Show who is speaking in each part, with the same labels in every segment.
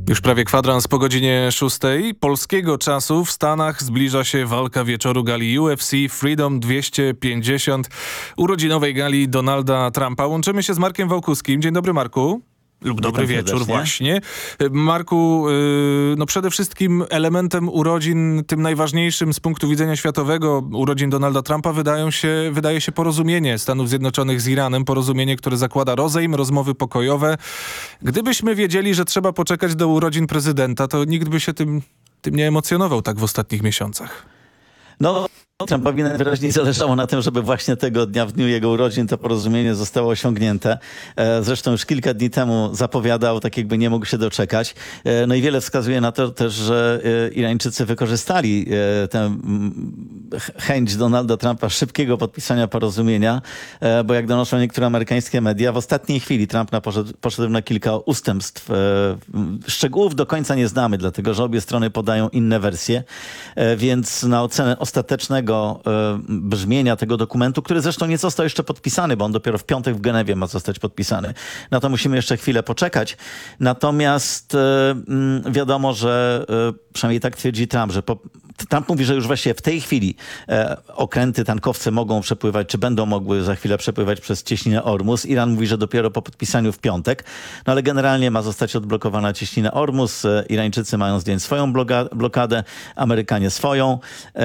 Speaker 1: Już prawie kwadrans po godzinie 6. Polskiego czasu w Stanach zbliża się walka wieczoru gali UFC Freedom 250, urodzinowej gali Donalda Trumpa. Łączymy się z Markiem Wałkuskim. Dzień dobry, Marku. Lub dobry wieczór właśnie. Marku, no przede wszystkim elementem urodzin, tym najważniejszym z punktu widzenia światowego urodzin Donalda Trumpa wydaje się porozumienie Stanów Zjednoczonych z Iranem. Porozumienie, które zakłada rozejm, rozmowy pokojowe. Gdybyśmy wiedzieli, że trzeba poczekać do urodzin prezydenta, to nikt by się tym nie emocjonował tak w ostatnich miesiącach.
Speaker 2: No, Trumpowi najwyraźniej zależało na tym, żeby właśnie tego dnia, w dniu jego urodzin, to porozumienie zostało osiągnięte. Zresztą już kilka dni temu zapowiadał, tak jakby nie mógł się doczekać. No i wiele wskazuje na to też, że Irańczycy wykorzystali tę chęć Donalda Trumpa szybkiego podpisania porozumienia, bo jak donoszą niektóre amerykańskie media, w ostatniej chwili Trump poszedł na kilka ustępstw. Szczegółów do końca nie znamy, dlatego że obie strony podają inne wersje, więc na ocenę ostatecznego brzmienia tego dokumentu, który zresztą nie został jeszcze podpisany, bo on dopiero w piątek w Genewie ma zostać podpisany. Na to musimy jeszcze chwilę poczekać. Natomiast wiadomo, że przynajmniej tak twierdzi Trump, że Trump mówi, że już właściwie w tej chwili okręty, tankowce mogą przepływać, czy będą mogły za chwilę przepływać przez cieśninę Ormus. Iran mówi, że dopiero po podpisaniu w piątek. No ale generalnie ma zostać odblokowana cieśnina Ormus. Irańczycy mają zdjąć swoją blokadę, Amerykanie swoją.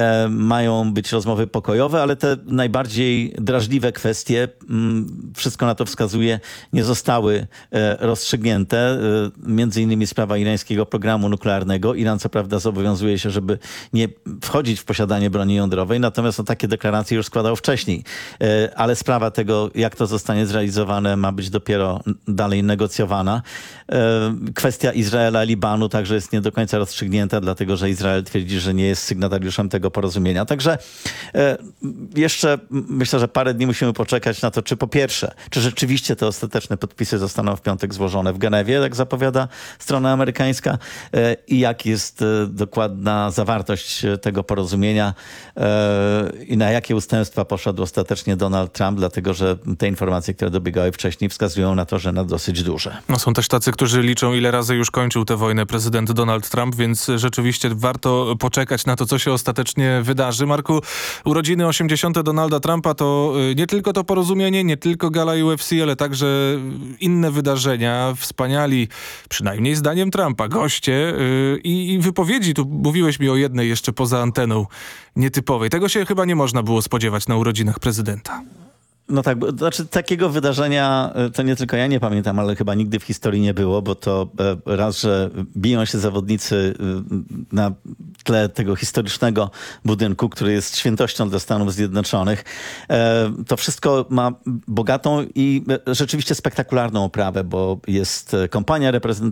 Speaker 2: Mają być rozmowy pokojowe, ale te najbardziej drażliwe kwestie, wszystko na to wskazuje, nie zostały rozstrzygnięte. Między innymi sprawa irańskiego programu nuklearnego. Iran co prawda zobowiązuje się, żeby nie wchodzić w posiadanie broni jądrowej, natomiast takie deklaracje już składał wcześniej. Ale sprawa tego, jak to zostanie zrealizowane, ma być dopiero dalej negocjowana. Kwestia Izraela, Libanu także jest nie do końca rozstrzygnięta, dlatego że Izrael twierdzi, że nie jest sygnatariuszem tego porozumienia. Także jeszcze myślę, że parę dni musimy poczekać na to, czy po pierwsze, czy rzeczywiście te ostateczne podpisy zostaną w piątek złożone w Genewie, jak zapowiada strona amerykańska, i jak jest dokładna zawartość tego porozumienia i na jakie ustępstwa poszedł ostatecznie Donald Trump, dlatego że te informacje, które dobiegały wcześniej, wskazują na to, że na dosyć duże.
Speaker 1: No są też tacy, którzy liczą, ile razy już kończył tę wojnę prezydent Donald Trump, więc rzeczywiście warto poczekać na to, co się ostatecznie wydarzy. Marku, urodziny 80. Donalda Trumpa to nie tylko to porozumienie, nie tylko gala UFC, ale także inne wydarzenia. Wspaniali, przynajmniej zdaniem Trumpa, goście i wypowiedzi. Tu mówiłeś mi o jednej jeszcze poza anteną, nietypowej. Tego się chyba nie można było spodziewać na urodzinach prezydenta.
Speaker 2: No tak, znaczy takiego wydarzenia to nie tylko ja nie pamiętam, ale chyba nigdy w historii nie było, bo to raz, że biją się zawodnicy na tle tego historycznego budynku, który jest świętością dla Stanów Zjednoczonych. To wszystko ma bogatą i rzeczywiście spektakularną oprawę, bo jest kompania